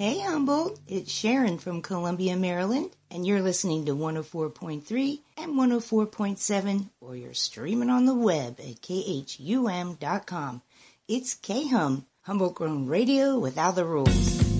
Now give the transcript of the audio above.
Hey Humboldt, it's Sharon from Columbia, Maryland, and you're listening to 104.3 and 104.7, or you're streaming on the web at khum.com. It's K-Hum, Humboldt Grown Radio without the rules.